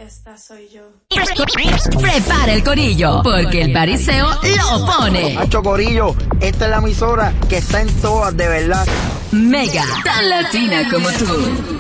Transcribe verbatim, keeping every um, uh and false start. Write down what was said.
esta soy yo. Prepara el corillo, porque el bariseo lo pone. Hacho Corillo, esta es la emisora que está en todas, de verdad. Mega, tan latina como tú.